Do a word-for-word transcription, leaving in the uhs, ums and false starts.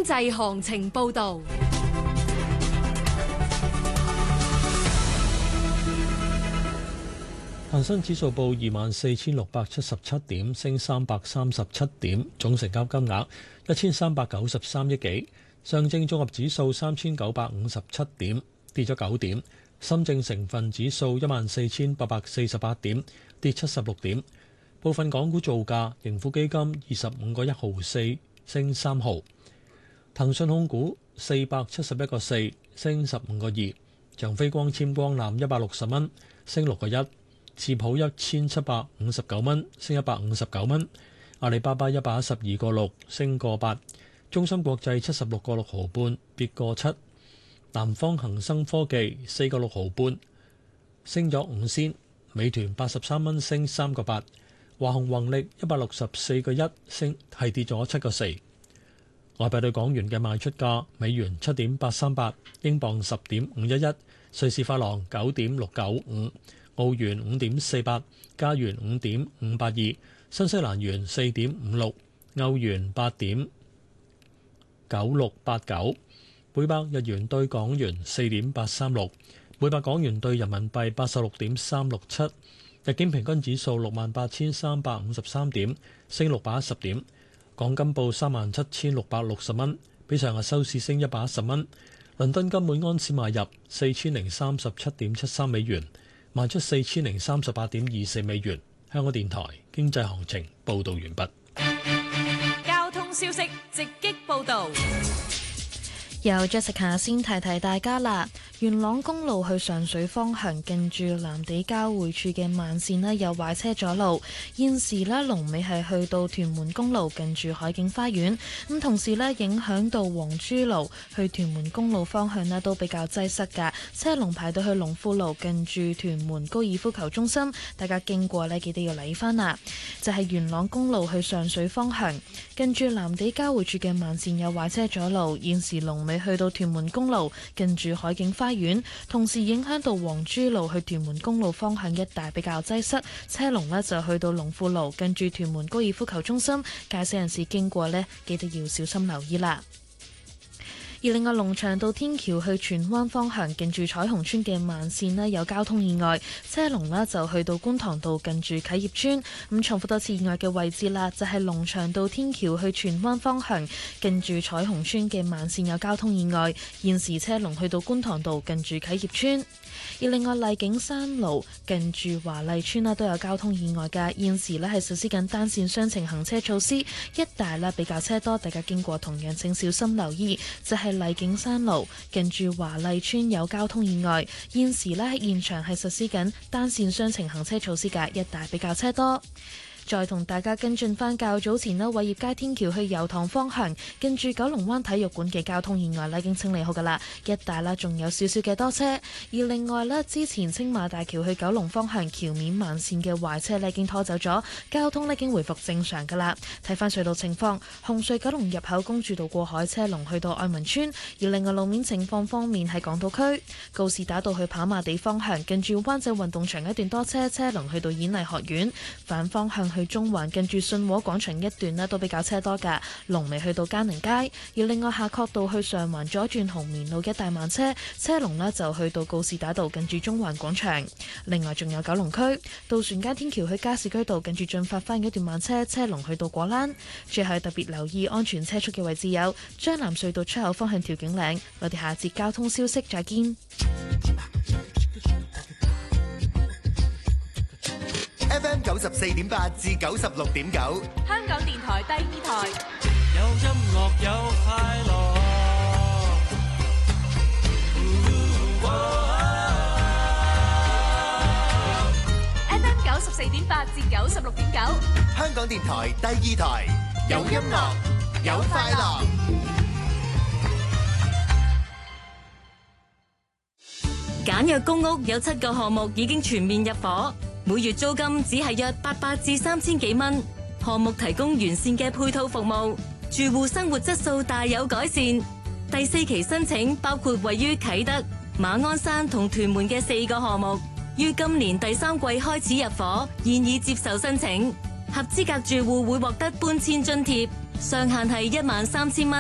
經濟行情報導。 恒生指數報二萬四千六百七十七點，升三百三十七點，總成交金額一千三百九十三億幾。上證綜合指數三千九百五十七點，跌咗九點。深證成分指數一萬四千八百四十八點，跌七十六點。部分港股造價，盈富基金二十五個一毫四，升三毫。騰訊控股四百七十一個四，升十五個二。長飛光纖光纜一百六十蚊，升六個一。智普一千七百五十九蚊，升一百五十九蚊。阿里巴巴一百一十二個六，升個八。中芯國際七十六個六毫半，跌個七。南方恒生科技四個六毫半，升咗五仙。美團八十三蚊，升三個八。華虹宏力一百六十四個一，升係跌咗七個四。外幣對港元嘅賣出價：美元七點八三八，英鎊十點五一一，瑞士法郎九點六九五。澳元五點四八，加元五點五八二，新西蘭元四點五六，歐元八點九六八九，每百日元對港元四點八三六，每百港元對人民幣八十六點三六七。日經平均指數六萬八千三百五十三點，升六百一十點。港金報三萬七千六百六十蚊，比上日收市升一百一十蚊。倫敦金每安士買入四千零三十七點七三美元。賣出四千零三十八點二四美元。香港電台經濟行情報道完畢。 交通消息直擊報道。 由 Jessica 先提提大家啦。元朗公路去上水方向近住藍地交匯處嘅慢線呢有壞車阻路，現時呢龍尾係去到屯門公路近住海景花園，咁同時呢影響到黃珠路去屯門公路方向呢都比較擠塞㗎，車龍排到去龍富路近住屯門高爾夫球中心，大家經過呢記得要留意返啦。就係、是、元朗公路去上水方向近住藍地交匯處嘅慢線有壞車阻路，現時龍尾去到屯門公路近住海景花園，同時影響到黃珠路去屯門公路方向一帶比較擠塞，車龍呢就去到龍富路近住屯門高爾夫球中心，駕駛人士經過呢記得要小心留意啦。而另外，龍翔道天橋去荃灣方向近住彩虹村嘅慢線呢有交通意外，車龍呢就去到觀塘道近住啟業村。咁重複多次意外嘅位置啦，就係龍翔道天橋去荃灣方向近住彩虹村嘅慢線有交通意外，現時車龍去到觀塘道近住啟業村。而另外，麗景山路近住華麗村啦都有交通意外㗎，現時呢係實施緊單線雙程行車措施，一帶呢比較車多，大家經過同樣請小心留意。就係、是、麗景山路近住華麗村有交通意外，現時呢喺現場係實施緊單線雙程行車措施㗎，一帶比較車多。再同大家跟進返較早前呢偉業街天橋去油塘方向近住九龍灣體育館嘅交通意外呢已經清理好㗎啦，一帶啦仲有少少嘅多車。而另外呢，之前青馬大橋去九龍方向橋面慢線嘅壞車呢已經拖走咗，交通呢已經回復正常㗎啦。睇返隧道情況，紅隧九龍入口公主道過海車龍去到愛民村，而另外路面情況方面喺港島區告士打道去跑馬地方向近住灣仔運動場一段多車，車龍去到演藝學院，反方向去中環近住信和廣場一段呢都比較車多㗎，龍尾去到嘉寧街。而另外夏慤道去上環左轉紅棉路一帶慢車，車龍呢就去到告士打道近住中環廣場。另外仲有九龍區渡船街天橋去加士居道近住進發花園一段慢車，車龍去到果欄。最後特別留意安全車速嘅位置有將藍隧道出口方向調景嶺。我哋下節交通消息再見。 F M 九十四點八至九十六點九， 香港電台第二台。 有音樂有快樂。 F M 九十四點八至九十六點九， 香港電台第二台。有音樂有快樂。 簡約公屋有七個項目已經全面入伙。每月租金只係約八百至三千幾蚊，項目提供完善嘅配套服務，住戶生活質素大有改善。第四期申請包括位於啟德、馬鞍山同屯門嘅四個項目，於今年第三季開始入伙，現已接受申請。合資格住戶會獲得搬遷津貼，上限係一萬三千蚊。